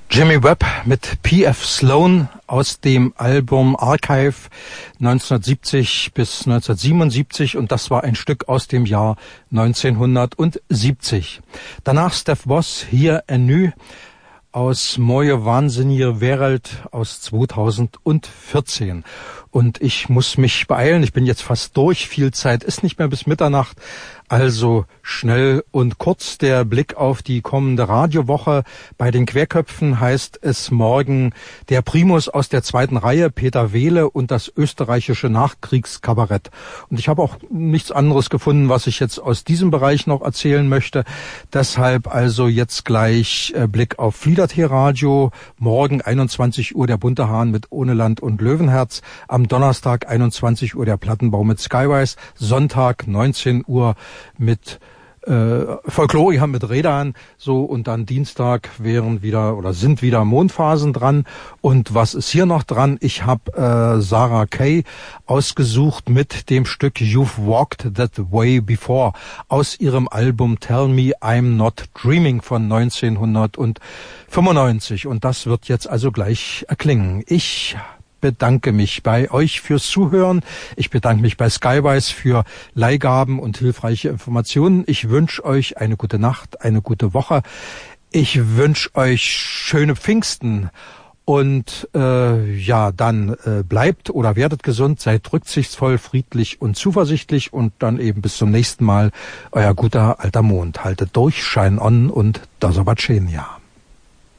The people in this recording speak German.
Jimmy Webb mit P.F. Sloan aus dem Album Archive 1970 bis 1977 und das war ein Stück aus dem Jahr 1970. Danach Steph Voss, hier Enu aus Moje Wahnsinnige Welt aus 2014. Und ich muss mich beeilen, ich bin jetzt fast durch, viel Zeit ist nicht mehr bis Mitternacht. Also schnell und kurz der Blick auf die kommende Radiowoche. Bei den Querköpfen heißt es morgen der Primus aus der zweiten Reihe, Peter Wehle und das österreichische Nachkriegskabarett. Und ich habe auch nichts anderes gefunden, was ich jetzt aus diesem Bereich noch erzählen möchte. Deshalb also jetzt gleich Blick auf Fliederthee Radio. Morgen 21 Uhr der Bunte Hahn mit Ohne Land und Löwenherz. Am Donnerstag 21 Uhr der Plattenbau mit Skywise. Sonntag 19 Uhr mit Folklore mit Rädern, so, und dann Dienstag sind wieder Mondphasen dran. Und was ist hier noch dran? Ich habe Sarah Kay ausgesucht mit dem Stück You've Walked That Way Before aus ihrem Album Tell Me I'm Not Dreaming von 1995. Und das wird jetzt also gleich erklingen. Ich bedanke mich bei euch fürs Zuhören. Ich bedanke mich bei Skywise für Leihgaben und hilfreiche Informationen. Ich wünsche euch eine gute Nacht, eine gute Woche. Ich wünsche euch schöne Pfingsten und dann bleibt oder werdet gesund, seid rücksichtsvoll, friedlich und zuversichtlich und dann eben bis zum nächsten Mal. Euer guter alter Mond. Haltet durch, shine on und da so was schön, ja.